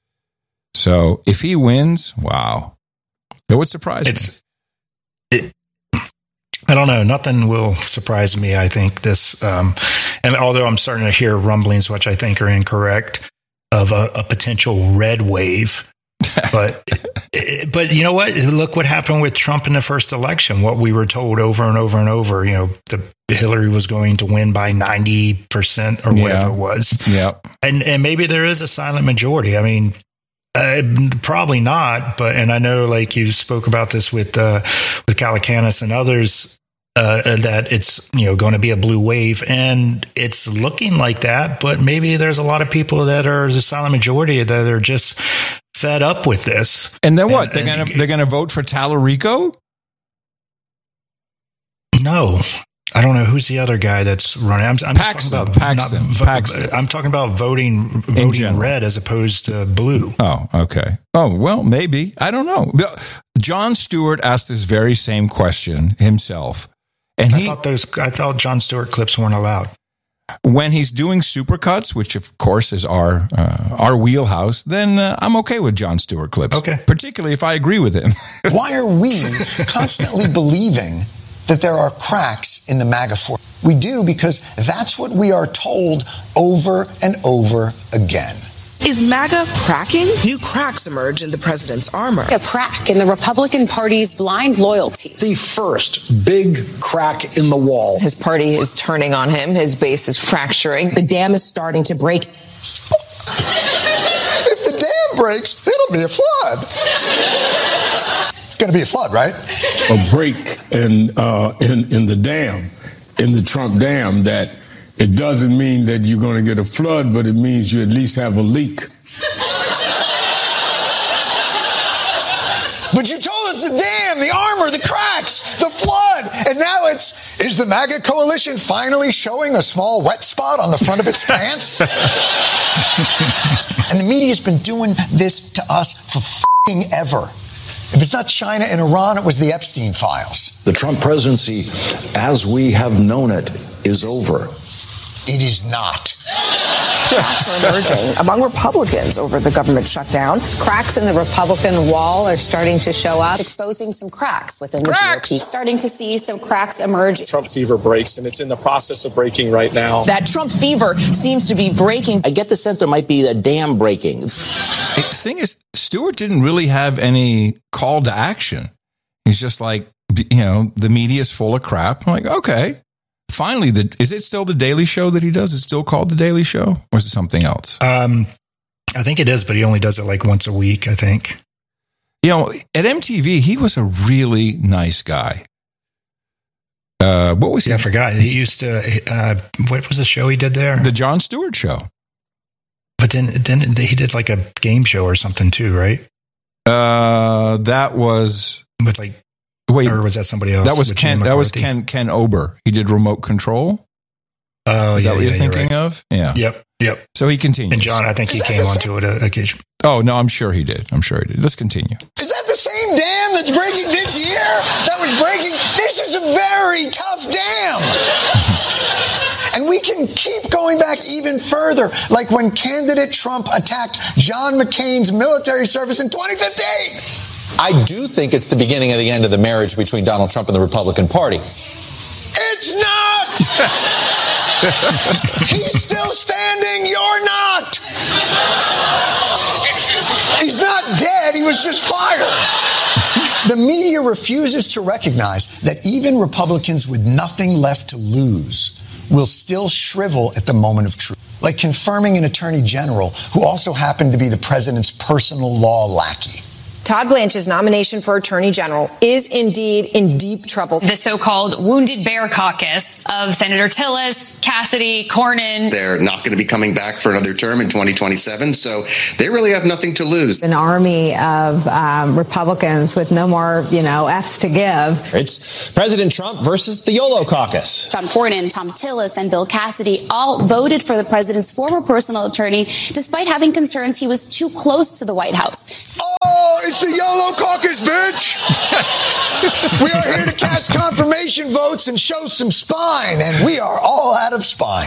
[SPEAKER 1] So if he wins, wow, that would surprise
[SPEAKER 2] it's, me. It, I don't know. Nothing will surprise me. I think this, um, and although I'm starting to hear rumblings, which I think are incorrect, of a, a potential red wave. But, but you know what? Look what happened with Trump in the first election. What we were told over and over and over, you know, the Hillary was going to win by ninety percent or whatever
[SPEAKER 1] yeah.
[SPEAKER 2] it was.
[SPEAKER 1] Yeah.
[SPEAKER 2] And, and maybe there is a silent majority. I mean, Uh, probably not, but and I know, like you spoke about this with uh, with Calacanis and others, uh, that it's you know going to be a blue wave, and it's looking like that. But maybe there's a lot of people that are the silent majority that are just fed up with this.
[SPEAKER 1] And then what?
[SPEAKER 2] And,
[SPEAKER 1] they're
[SPEAKER 2] and,
[SPEAKER 1] gonna they're gonna vote for Tallarico?
[SPEAKER 2] No. I don't know who's the other guy that's running. I'm, I'm
[SPEAKER 1] Paxton,
[SPEAKER 2] talking about
[SPEAKER 1] Paxton,
[SPEAKER 2] not,
[SPEAKER 1] Paxton.
[SPEAKER 2] I'm talking about voting voting red as opposed to blue.
[SPEAKER 1] Oh, okay. Oh, well, maybe. I don't know. Jon Stewart asked this very same question himself, and
[SPEAKER 2] I
[SPEAKER 1] he
[SPEAKER 2] thought those. I thought Jon Stewart clips weren't allowed.
[SPEAKER 1] When he's doing supercuts, which of course is our uh, our wheelhouse, then uh, I'm okay with Jon Stewart clips.
[SPEAKER 2] Okay,
[SPEAKER 1] particularly if I agree with him.
[SPEAKER 18] Why are we constantly believing that there are cracks in the MAGA force? We do because that's what we are told over and over again.
[SPEAKER 19] Is MAGA cracking? New cracks emerge in the president's armor.
[SPEAKER 20] A crack in the Republican Party's blind loyalty.
[SPEAKER 21] The first big crack in the wall.
[SPEAKER 22] His party is turning on him. His base is fracturing.
[SPEAKER 19] The dam is starting to break.
[SPEAKER 18] If the dam breaks, it'll be a flood. It's going to be a flood, right?
[SPEAKER 23] A break in, uh, in in the dam, in the Trump dam, that it doesn't mean that you're going to get a flood, but it means you at least have a leak.
[SPEAKER 18] But you told us the dam, the armor, the cracks, the flood, and now it's, is the MAGA coalition finally showing a small wet spot on the front of its pants? And the media's been doing this to us for f***ing ever. If it's not China and Iran, it was the Epstein files.
[SPEAKER 21] The Trump presidency, as we have known it, is over.
[SPEAKER 18] It is not.
[SPEAKER 19] Cracks are emerging among Republicans over the government shutdown.
[SPEAKER 20] Cracks in the Republican wall are starting to show up, exposing some cracks within
[SPEAKER 1] cracks.
[SPEAKER 20] the G O P.
[SPEAKER 24] Starting to see some cracks emerge.
[SPEAKER 25] Trump fever breaks, and it's in the process of breaking right now.
[SPEAKER 19] That Trump fever seems to be breaking.
[SPEAKER 9] I get the sense there might be a dam breaking.
[SPEAKER 1] The thing is, Stewart didn't really have any call to action. He's just like, you know, the media's full of crap. I'm like, okay. Finally, the, is it still the Daily Show that he does? It's still called the Daily Show, or is it something else?
[SPEAKER 2] Um, I think it is, but he only does it like once a week, I think.
[SPEAKER 1] You know, at M T V, he was a really nice guy. Uh, what was he?
[SPEAKER 2] Yeah, I forgot. He used to, uh, what was the show he did there?
[SPEAKER 1] The Jon Stewart Show.
[SPEAKER 2] But then, then he did like a game show or something too, right?
[SPEAKER 1] Uh, that was
[SPEAKER 2] with like,
[SPEAKER 1] wait,
[SPEAKER 2] or was that somebody else?
[SPEAKER 1] That was Ken. That was Ken. Ken Ober. He did Remote Control.
[SPEAKER 2] Oh,
[SPEAKER 1] is
[SPEAKER 2] yeah,
[SPEAKER 1] that what
[SPEAKER 2] yeah,
[SPEAKER 1] you're thinking
[SPEAKER 2] you're right.
[SPEAKER 1] of? Yeah.
[SPEAKER 2] Yep. Yep.
[SPEAKER 1] So he continues.
[SPEAKER 2] And John, I think he came onto it occasionally.
[SPEAKER 1] Oh no, I'm sure he did. I'm sure he did. Let's continue.
[SPEAKER 18] Is that the same dam that's breaking this year? That was breaking. This is a very tough dam. And we can keep going back even further, like when candidate Trump attacked John McCain's military service in twenty fifteen.
[SPEAKER 3] I do think it's the beginning of the end of the marriage between Donald Trump and the Republican Party.
[SPEAKER 18] It's not! He's still standing, you're not! He's not dead, he was just fired. The media refuses to recognize that even Republicans with nothing left to lose will still shrivel at the moment of truth, like confirming an attorney general who also happened to be the president's personal law lackey.
[SPEAKER 20] Todd Blanche's nomination for Attorney General is indeed in deep trouble.
[SPEAKER 4] The so-called Wounded Bear Caucus of Senator Tillis, Cassidy, Cornyn.
[SPEAKER 5] They're not going to be coming back for another term in twenty twenty-seven, so they really have nothing to lose.
[SPEAKER 22] An army of um, Republicans with no more, you know, F's to give.
[SPEAKER 3] It's President Trump versus the YOLO caucus.
[SPEAKER 24] John Cornyn, Tom Tillis, and Bill Cassidy all voted for the president's former personal attorney, despite having concerns he was too close to the White House.
[SPEAKER 18] Oh, it's the YOLO caucus, bitch! We are here to cast confirmation votes and show some spine, and we are all out of spine.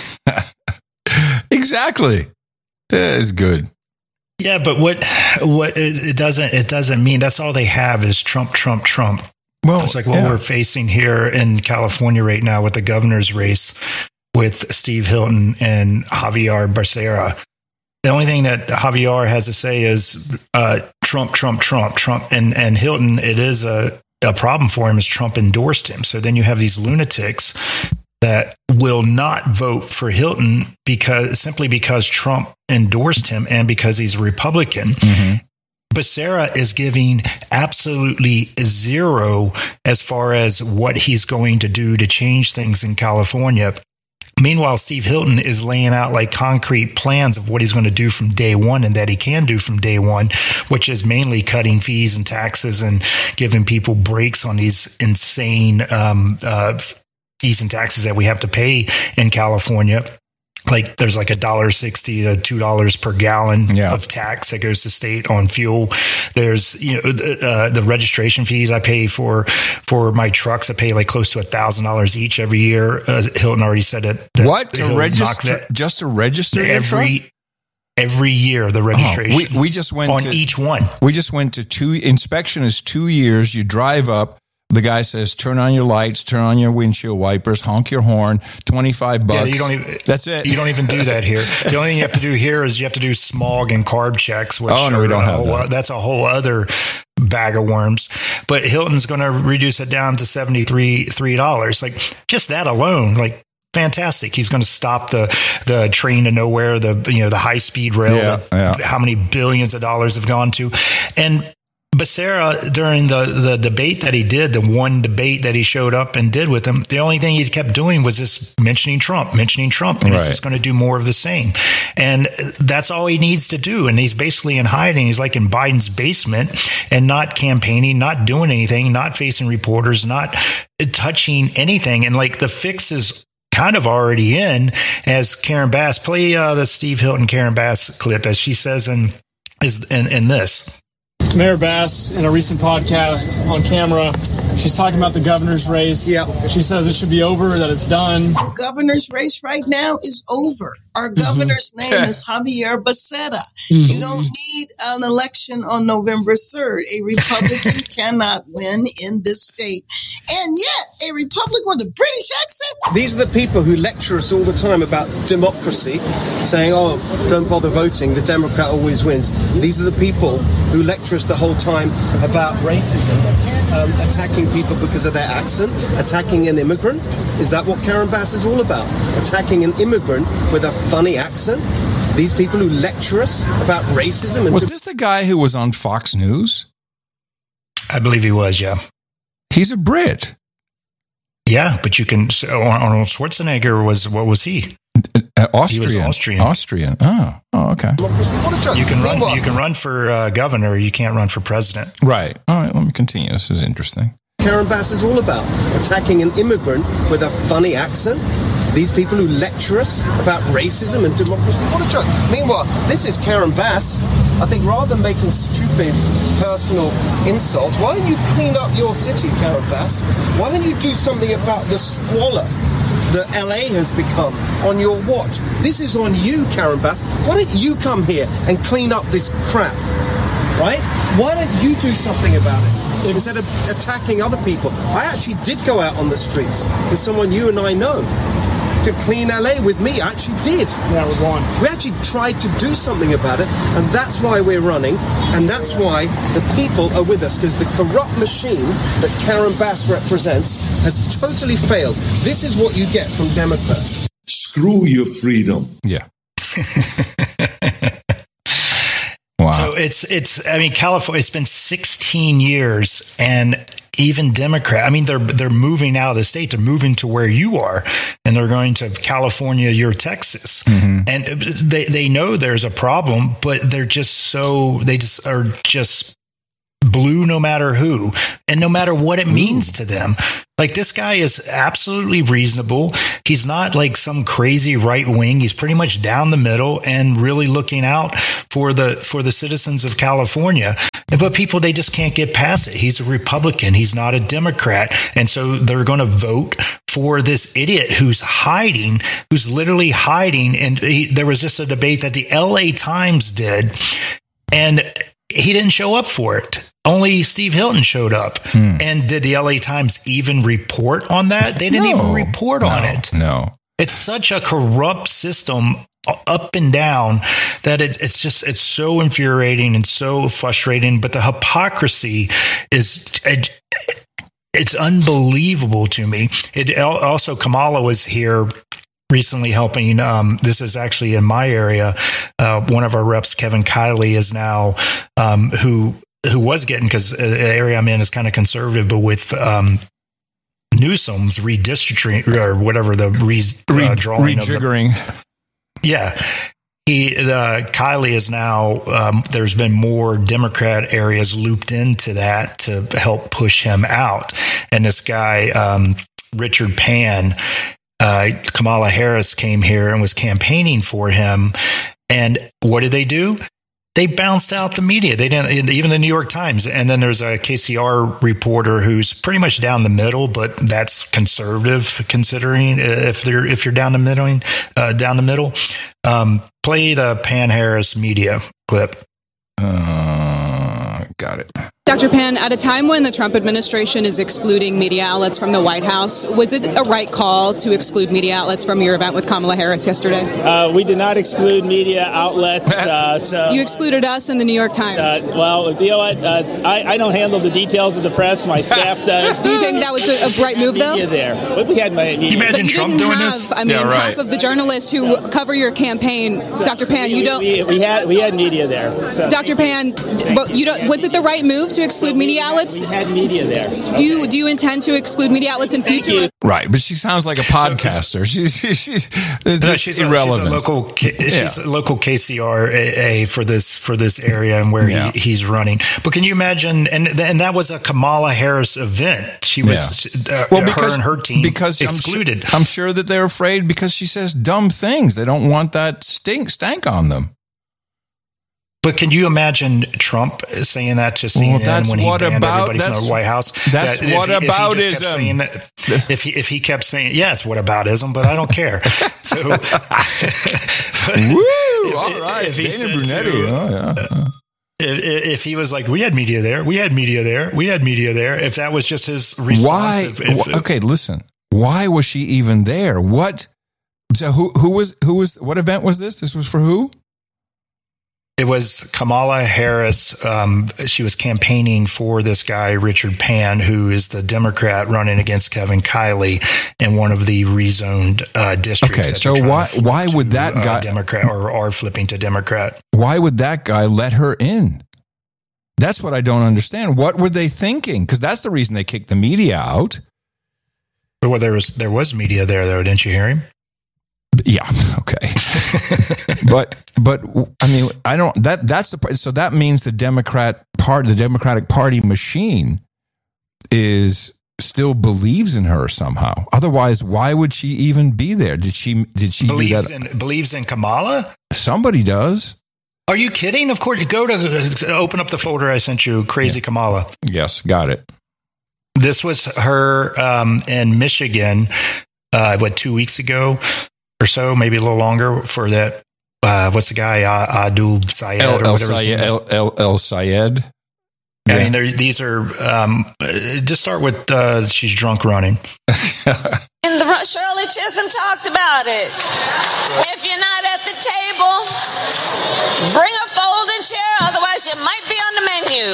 [SPEAKER 1] Exactly. That is good.
[SPEAKER 2] Yeah, but what what it, it doesn't it doesn't mean that's all they have is Trump, Trump, Trump.
[SPEAKER 1] Well,
[SPEAKER 2] it's like what
[SPEAKER 1] yeah.
[SPEAKER 2] we're facing here in California right now with the governor's race with Steve Hilton and Javier Becerra. The only thing that Javier has to say is uh, Trump, Trump, Trump, Trump, and and Hilton. It is a, a problem for him as Trump endorsed him. So then you have these lunatics that will not vote for Hilton because simply because Trump endorsed him and because he's a Republican. Mm-hmm. Becerra is giving absolutely zero as far as what he's going to do to change things in California. Meanwhile, Steve Hilton is laying out like concrete plans of what he's going to do from day one and that he can do from day one, which is mainly cutting fees and taxes and giving people breaks on these insane um, uh, fees and taxes that we have to pay in California. Like there's like a dollar sixty to two dollars per gallon yeah. of tax that goes to state on fuel. There's you know uh, the registration fees I pay for for my trucks. I pay like close to a thousand dollars each every year. Uh, Hilton already said that. that
[SPEAKER 1] what to register? That, just to register
[SPEAKER 2] every every year the registration.
[SPEAKER 1] Oh, we we just went
[SPEAKER 2] on
[SPEAKER 1] to,
[SPEAKER 2] each one.
[SPEAKER 1] We just went to two. Inspection is two years. You drive up. The guy says, turn on your lights, turn on your windshield wipers, honk your horn, twenty-five bucks.
[SPEAKER 2] Yeah, you don't even,
[SPEAKER 1] That's it.
[SPEAKER 2] You don't even do that here. The only thing you have to do here is you have to do smog and carb checks. Which
[SPEAKER 1] oh, no, we don't have
[SPEAKER 2] whole,
[SPEAKER 1] that.
[SPEAKER 2] That's a whole other bag of worms. But Hilton's going to reduce it down to seventy-three dollars. Like, just that alone, like, fantastic. He's going to stop the the train to nowhere, the you know the high speed rail.
[SPEAKER 1] Yeah,
[SPEAKER 2] that,
[SPEAKER 1] yeah.
[SPEAKER 2] How many billions of dollars have gone to, and Becerra, during the, the debate that he did, the one debate that he showed up and did with him, the only thing he kept doing was just mentioning Trump, mentioning Trump, and right. he's just going to do more of the same. And that's all he needs to do. And he's basically in hiding. He's like in Biden's basement and not campaigning, not doing anything, not facing reporters, not touching anything. And like the fix is kind of already in, as Karen Bass, play uh, the Steve Hilton Karen Bass clip, as she says in, is in, in this.
[SPEAKER 6] Mayor Bass, in a recent podcast on camera, she's talking about the governor's race.
[SPEAKER 7] Yeah.
[SPEAKER 6] She says it should be over, that it's done.
[SPEAKER 7] The governor's race right now is over. Our governor's mm-hmm. name is Javier Becerra. Mm-hmm. You don't need an election on November third. A Republican cannot win in this state. And yet, a Republican with a British accent?
[SPEAKER 26] These are the people who lecture us all the time about democracy, saying, oh, don't bother voting, the Democrat always wins. These are the people who lecture us the whole time about racism, um, attacking people because of their accent, attacking an immigrant. Is that what Karen Bass is all about? Attacking an immigrant with a funny accent? These people who lecture us about racism. And
[SPEAKER 1] was this the guy who was on Fox News?
[SPEAKER 2] I believe he was, yeah.
[SPEAKER 1] He's a Brit.
[SPEAKER 2] Yeah, but you can. Arnold Schwarzenegger was, what was he?
[SPEAKER 1] Uh, Austrian.
[SPEAKER 2] He was Austrian.
[SPEAKER 1] Austrian. Oh, oh, okay.
[SPEAKER 2] You can run. You can run for uh, governor. You can't run for president.
[SPEAKER 1] Right. All right. Let me continue. This is interesting.
[SPEAKER 26] Karen Bass is all about attacking an immigrant with a funny accent. These people who lecture us about racism and democracy. What a joke. Meanwhile, this is Karen Bass. I think rather than making stupid personal insults, why don't you clean up your city, Karen Bass? Why don't you do something about the squalor that L A has become on your watch? This is on you, Karen Bass. Why don't you come here and clean up this crap, right? Why don't you do something about it instead of attacking other people? I actually did go out on the streets with someone you and I know to clean L A with me. I actually did.
[SPEAKER 6] Yeah, we won.
[SPEAKER 26] We actually tried to do something about it, and that's why we're running, and that's why the people are with us, because the corrupt machine that Karen Bass represents has totally failed. This is what you get from Democrats.
[SPEAKER 8] Screw your freedom.
[SPEAKER 1] Yeah. Wow.
[SPEAKER 2] So it's, it's, I mean, California, it's been sixteen years, and even Democrat, I mean, they're, they're moving out of the state. They're moving to where you are, and they're going to California, you're Texas. Mm-hmm. And they, they know there's a problem, but they're just so, they just are just blue no matter who, and no matter what it means to them. Like, this guy is absolutely reasonable. He's not like some crazy right wing. He's pretty much down the middle and really looking out for the for the citizens of California. But people, they just can't get past it. He's a Republican. He's not a Democrat. And so they're going to vote for this idiot who's hiding, who's literally hiding. And he, there was just a debate that the L A Times did, and he didn't show up for it. Only Steve Hilton showed up. Hmm. And did the L A Times even report on that? They didn't no, even report
[SPEAKER 1] no,
[SPEAKER 2] on it.
[SPEAKER 1] No.
[SPEAKER 2] It's such a corrupt system up and down that it, it's just, it's so infuriating and so frustrating. But the hypocrisy is, it, it's unbelievable to me. It also, Kamala was here recently helping. Um, this is actually in my area. Uh, one of our reps, Kevin Kiley, is now, um, who, who was getting, because the area I'm in is kind of conservative, but with, um, Newsom's redistricting or whatever the re, uh, drawing
[SPEAKER 1] rejiggering.
[SPEAKER 2] Of the, yeah. He, uh, Kiley is now, um, there's been more Democrat areas looped into that to help push him out. And this guy, um, Richard Pan, Uh, Kamala Harris came here and was campaigning for him. And what did they do? They bounced out the media. They didn't, even the New York Times. And then there's a K C R reporter who's pretty much down the middle, but that's conservative considering if they're, if you're down the middle, uh, down the middle. Um, play the Pan Harris media clip.
[SPEAKER 1] Uh, got it.
[SPEAKER 10] Doctor Pan, at a time when the Trump administration is excluding media outlets from the White House, was it a right call to exclude media outlets from your event with Kamala Harris yesterday?
[SPEAKER 11] Uh, we did not exclude media outlets. Uh, so
[SPEAKER 10] you excluded us in the New York Times.
[SPEAKER 11] Uh, well, you know what? Uh, I, I don't handle the details of the press. My staff does.
[SPEAKER 10] Do you think that was a, a bright move, though?
[SPEAKER 11] Media there. But we had my media.
[SPEAKER 2] You imagine Trump doing
[SPEAKER 10] have,
[SPEAKER 2] this?
[SPEAKER 10] I mean,
[SPEAKER 1] yeah, right.
[SPEAKER 10] half of the journalists who cover your campaign, so, Doctor Pan,
[SPEAKER 11] we,
[SPEAKER 10] you don't.
[SPEAKER 11] We, we had we had media there. So.
[SPEAKER 10] Doctor Pan, but you don't. Was it the right move to exclude media outlets?
[SPEAKER 11] We had media there.
[SPEAKER 10] Do you do you intend to exclude media outlets in future?
[SPEAKER 1] Right, but she sounds like a podcaster. She's she's, she's that's
[SPEAKER 2] no, she's
[SPEAKER 1] irrelevant.
[SPEAKER 2] A, she's a local, she's
[SPEAKER 1] yeah.
[SPEAKER 2] a local K C R A for this for this area and where yeah. he, he's running. But can you imagine? And and that was a Kamala Harris event. She was yeah. uh,
[SPEAKER 1] well because
[SPEAKER 2] her and her team
[SPEAKER 1] because
[SPEAKER 2] excluded.
[SPEAKER 1] I'm sure, I'm sure that they're afraid because she says dumb things. They don't want that stink stank on them.
[SPEAKER 2] But can you imagine Trump saying that to C N N well, when he banned
[SPEAKER 1] about,
[SPEAKER 2] everybody from the White House?
[SPEAKER 1] That's
[SPEAKER 2] that
[SPEAKER 1] what
[SPEAKER 2] if,
[SPEAKER 1] aboutism.
[SPEAKER 2] If, if he if he kept saying, yeah, it's what aboutism, but I don't care. So,
[SPEAKER 1] woo! If, all right, if Dana Brunetti. To, oh, yeah.
[SPEAKER 2] If, if he was like, we had media there, we had media there, we had media there. If that was just his response.
[SPEAKER 1] Why?
[SPEAKER 2] If, if,
[SPEAKER 1] okay, listen. Why was she even there? What? So who who was who was what event was this? This was for who?
[SPEAKER 2] It was Kamala Harris. Um, she was campaigning for this guy, Richard Pan, who is the Democrat running against Kevin Kiley in one of the rezoned uh, districts.
[SPEAKER 1] Okay, so why why would that
[SPEAKER 2] to,
[SPEAKER 1] guy
[SPEAKER 2] uh, Democrat or are flipping to Democrat?
[SPEAKER 1] Why would that guy let her in? That's what I don't understand. What were they thinking? Because that's the reason they kicked the media out.
[SPEAKER 2] Well, there was there was media there, though. Didn't you hear him?
[SPEAKER 1] Yeah. Okay. but but I mean, I don't. That that's the so that means the Democrat part, the Democratic Party machine, is still believes in her somehow. Otherwise, why would she even be there? Did she? Did she
[SPEAKER 2] believes
[SPEAKER 1] do that?
[SPEAKER 2] in believes in Kamala?
[SPEAKER 1] Somebody does.
[SPEAKER 2] Are you kidding? Of course. Go to open up the folder I sent you. Crazy yeah. Kamala.
[SPEAKER 1] Yes, got it.
[SPEAKER 2] This was her um, in Michigan. Uh, what two weeks ago? Or so, maybe a little longer for that. Uh, what's the guy? Uh, Abdul Sayed
[SPEAKER 1] El,
[SPEAKER 2] or
[SPEAKER 1] El
[SPEAKER 2] whatever.
[SPEAKER 1] Sayed, El, El, El Sayed.
[SPEAKER 2] Yeah. I mean, these are. Um, just start with. Uh, she's drunk running.
[SPEAKER 12] And the Shirley Chisholm talked about it. If you're not at the table, bring a folding chair. Otherwise, you might be on the menu.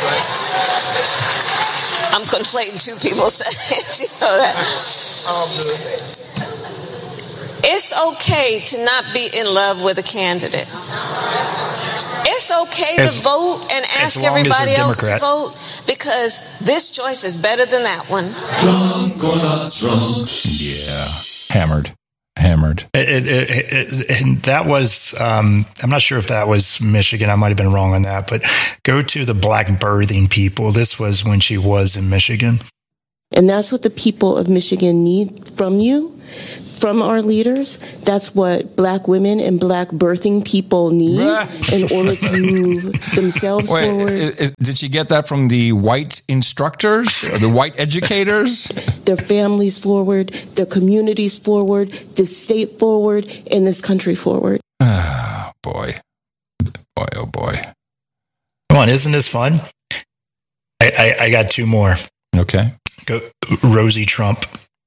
[SPEAKER 12] I'm conflating two people saying, you know that. It's okay to not be in love with a candidate. It's okay as, to vote and ask everybody else to vote because this choice is better than that one.
[SPEAKER 1] Drunk or not drunk. Yeah. Hammered. Hammered.
[SPEAKER 2] It, it, it, it, and that was, um, I'm not sure if that was Michigan. I might have been wrong on that, but go to the black birthing people. This was when she was in Michigan.
[SPEAKER 13] And that's what the people of Michigan need from you. From our leaders, that's what black women and black birthing people need in order to move themselves
[SPEAKER 1] Wait,
[SPEAKER 13] forward.
[SPEAKER 1] Is, did she get that from the white instructors, or the white educators?
[SPEAKER 13] Their families forward, their communities forward, the state forward, and this country forward.
[SPEAKER 1] Oh, boy. Boy, oh, boy.
[SPEAKER 2] Come on, isn't this fun? I, I, I got two more.
[SPEAKER 1] Okay.
[SPEAKER 2] Go, Rosie Trump.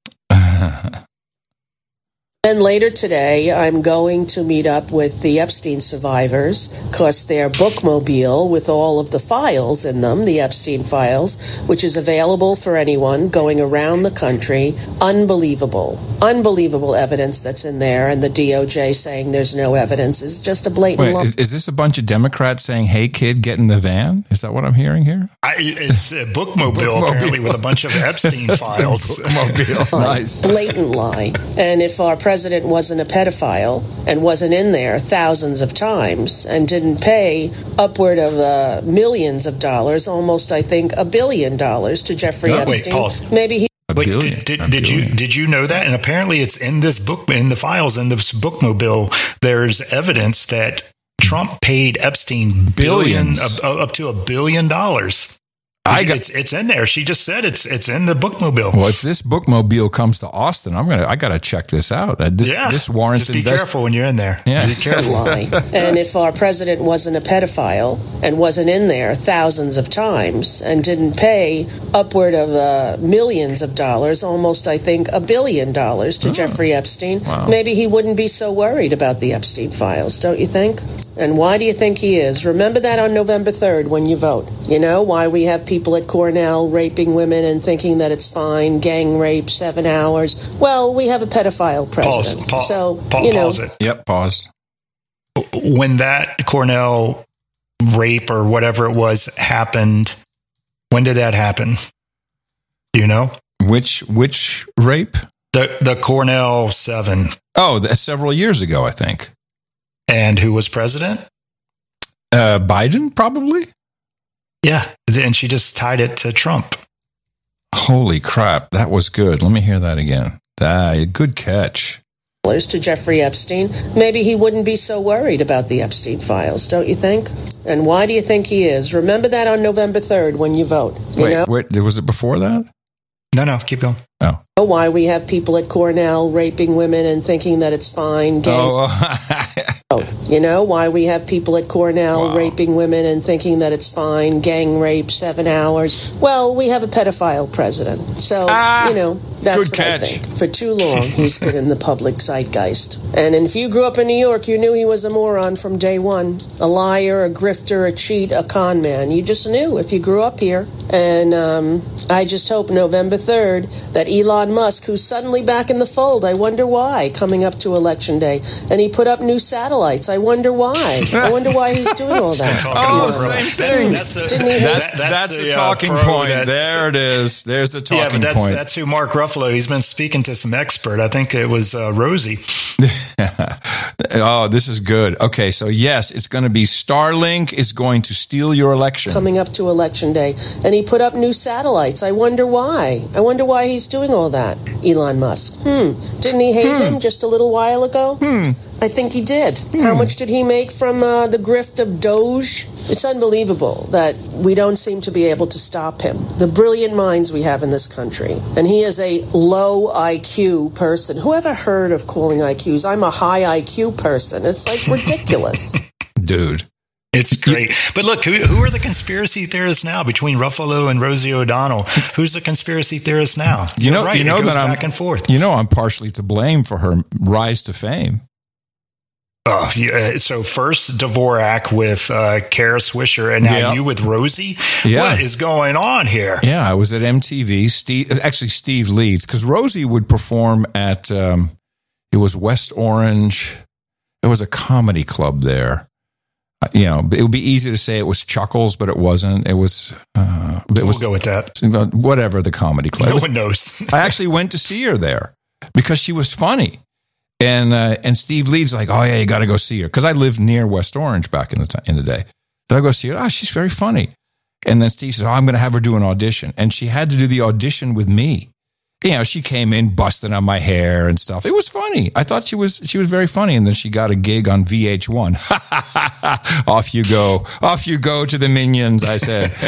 [SPEAKER 14] Then later today, I'm going to meet up with the Epstein survivors because their bookmobile with all of the files in them, the Epstein files, which is available for anyone going around the country. Unbelievable, unbelievable evidence that's in there. And the D O J saying there's no evidence is just a blatant lie.
[SPEAKER 1] Is, is this a bunch of Democrats saying, hey, kid, get in the van? Is that what I'm hearing here?
[SPEAKER 2] I, it's a bookmobile, bookmobile, apparently, with a bunch of Epstein files.
[SPEAKER 1] Bookmobile. Nice.
[SPEAKER 14] Blatant lie. And if our president president wasn't a pedophile and wasn't in there thousands of times and didn't pay upward of uh, millions of dollars, almost, I think, a billion dollars to Jeffrey
[SPEAKER 2] oh,
[SPEAKER 14] Epstein.
[SPEAKER 2] Wait, pause.
[SPEAKER 14] Maybe he.
[SPEAKER 2] Wait, did, did, did you did you know that? And apparently, it's in this book, in the files, in this bookmobile. There's evidence that Trump paid Epstein billions, billions up, up to a billion dollars. I got, it's it's in there. She just said it's it's in the bookmobile.
[SPEAKER 1] Well, if this bookmobile comes to Austin, I'm gonna I gotta check this out. Uh, this
[SPEAKER 2] yeah.
[SPEAKER 1] this warrants.
[SPEAKER 2] Just be
[SPEAKER 1] invest-
[SPEAKER 2] careful when you're in there.
[SPEAKER 1] Yeah.
[SPEAKER 2] Be careful.
[SPEAKER 14] Lie. And if our president wasn't a pedophile and wasn't in there thousands of times and didn't pay upward of uh, millions of dollars, almost, I think, a billion dollars to oh. Jeffrey Epstein, wow. maybe he wouldn't be so worried about the Epstein files, don't you think? And why do you think he is? Remember that on November third when you vote. You know why we have people at Cornell raping women and thinking that it's fine, gang rape, seven hours. Well, we have a pedophile president.
[SPEAKER 2] Pause, pause,
[SPEAKER 14] so,
[SPEAKER 2] pause,
[SPEAKER 14] you know.
[SPEAKER 2] pause it.
[SPEAKER 1] Yep, pause.
[SPEAKER 2] When that Cornell rape or whatever it was happened, when did that happen? Do you know?
[SPEAKER 1] Which which rape?
[SPEAKER 2] The the Cornell seven.
[SPEAKER 1] Oh, the, several years ago, I think.
[SPEAKER 2] And who was president?
[SPEAKER 1] Uh, Biden, probably.
[SPEAKER 2] Yeah, and she just tied it to Trump.
[SPEAKER 1] Holy crap, that was good. Let me hear that again. That, good catch.
[SPEAKER 14] To Jeffrey Epstein, maybe he wouldn't be so worried about the Epstein files, don't you think? And why do you think he is? Remember that on November third when you vote. You
[SPEAKER 1] wait,
[SPEAKER 14] know?
[SPEAKER 1] wait, was it before that?
[SPEAKER 2] No, no, keep going.
[SPEAKER 1] Oh.
[SPEAKER 14] Why we have people at Cornell raping women and thinking that it's fine. Gang- oh, you know, why we have people at Cornell wow. raping women and thinking that it's fine. Gang rape, seven hours. Well, we have a pedophile president. So, ah. you know, That's
[SPEAKER 1] Good
[SPEAKER 14] what
[SPEAKER 1] catch.
[SPEAKER 14] I think. For too long, he's been in the public zeitgeist. And if you grew up in New York, you knew he was a moron from day one. A liar, a grifter, a cheat, a con man. You just knew if you grew up here. And um, I just hope November third that Elon Musk, who's suddenly back in the fold, I wonder why, coming up to Election Day, and he put up new satellites. I wonder why. I wonder why he's doing all that.
[SPEAKER 1] Oh, same thing.
[SPEAKER 2] That's, that's the,
[SPEAKER 14] Didn't he hate
[SPEAKER 1] That's,
[SPEAKER 2] that-
[SPEAKER 1] that's,
[SPEAKER 2] that's
[SPEAKER 1] the,
[SPEAKER 2] the, uh,
[SPEAKER 1] talking
[SPEAKER 2] pro
[SPEAKER 1] point.
[SPEAKER 2] that-
[SPEAKER 1] there it is. There's the talking
[SPEAKER 2] yeah, but that's,
[SPEAKER 1] point.
[SPEAKER 2] that's who Mark Ruffalo. He's been speaking to some expert. I think it was uh, Rosie.
[SPEAKER 1] Oh, this is good. Okay, so yes, it's going to be Starlink is going to steal your election.
[SPEAKER 14] Coming up to Election Day, and he put up new satellites. I wonder why. I wonder why he's doing all that, Elon Musk. Hmm. Didn't he hate
[SPEAKER 1] Hmm.
[SPEAKER 14] him just a little while ago?
[SPEAKER 1] Hmm.
[SPEAKER 14] I think he did. How much did he make from uh, the grift of Doge? It's unbelievable that we don't seem to be able to stop him. The brilliant minds we have in this country. And he is a low I Q person. Who ever heard of calling I Qs? I'm a high I Q person. It's like ridiculous.
[SPEAKER 1] Dude.
[SPEAKER 2] It's great. But look, who, who are the conspiracy theorists now between Ruffalo and Rosie O'Donnell? Who's the conspiracy theorist now?
[SPEAKER 1] You know,
[SPEAKER 2] You're right.
[SPEAKER 1] you know
[SPEAKER 2] it goes
[SPEAKER 1] that I'm
[SPEAKER 2] back and forth.
[SPEAKER 1] You know, I'm partially to blame for her rise to fame.
[SPEAKER 2] Oh, yeah. So first Dvorak with uh, Kara Swisher, and now
[SPEAKER 1] Yeah.
[SPEAKER 2] you with Rosie.
[SPEAKER 1] Yeah.
[SPEAKER 2] What is going on here?
[SPEAKER 1] Yeah, I was at M T V. Steve, actually, Steve leads because Rosie would perform at. Um, it was West Orange. There was a comedy club there. Uh, You know, it would be easy to say it was Chuckles, but it wasn't. It was. Uh, it
[SPEAKER 2] We'll
[SPEAKER 1] was
[SPEAKER 2] go with that.
[SPEAKER 1] Whatever the comedy club.
[SPEAKER 2] No
[SPEAKER 1] It was-
[SPEAKER 2] one knows.
[SPEAKER 1] I actually went to see her there because she was funny. And uh, and Steve Leeds like, oh yeah, you got to go see her because I lived near West Orange back in the t- in the day. Did I go see her? Oh, she's very funny. And then Steve says, oh, I'm going to have her do an audition, and she had to do the audition with me. You know, she came in busting on my hair and stuff. It was funny. I thought she was she was very funny, and then she got a gig on V H one. Off you go, off you go to the Minions. I said.